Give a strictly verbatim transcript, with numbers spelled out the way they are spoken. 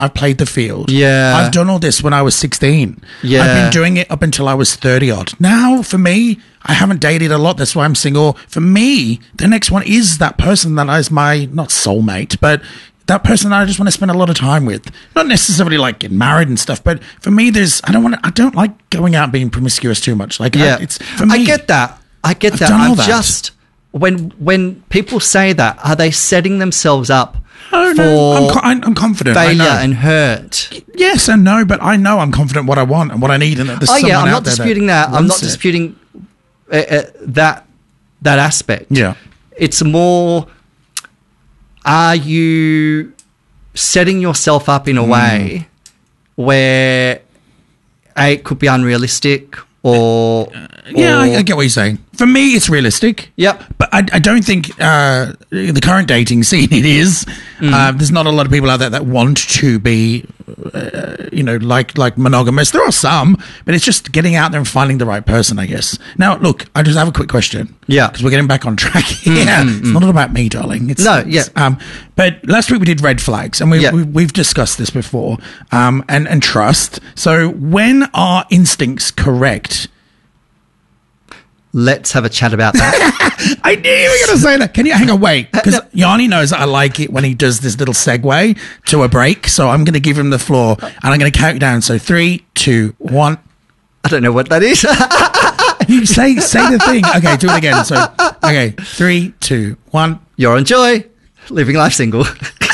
I've played the field. Yeah. I've done all this when I was sixteen. Yeah. I've been doing it up until I was thirty odd. Now, for me, I haven't dated a lot. That's why I'm single. For me, the next one is that person that is my, not soulmate, but that person I just want to spend a lot of time with. Not necessarily like get married and stuff, but for me, there's, I don't want to, I don't like going out and being promiscuous too much. Like, Yeah. I, it's, for me. I get that. I get I've that. done all I'm that. just, when, when people say that, are they setting themselves up Oh, for no, I'm, co- I'm, I'm confident. I failure know. and hurt? Yes and no, but I know I'm confident what I want and what I need, and that there's Oh someone yeah, I'm out not there disputing that. I'm wants not it. disputing uh, uh, that that aspect. Yeah. It's more, are you setting yourself up in a way where A, it could be unrealistic, or Yeah, or- I, I get what you're saying. For me, it's realistic. Yep. But I, I don't think uh, the current dating scene, it is. Mm. Uh, there's not a lot of people out there that want to be, uh, you know, like like monogamous. There are some, but it's just getting out there and finding the right person, I guess. Now, look, I just have a quick question. Yeah. Because we're getting back on track here. It's not all about me, darling. It's, No, yeah. it's, Um, but last week we did red flags, and we, Yeah. we, we've discussed this before, um, and, and trust. So when are instincts correct? Let's have a chat about that. I knew you were going to say that. Can you hang on? Wait, because Yanni knows I like it when he does this little segue to a break. So I'm going to give him the floor, and I'm going to count down. So three, two, one. I don't know what that is. You say say the thing. Okay, do it again. So okay, three, two, one. You're on Joy, living life single.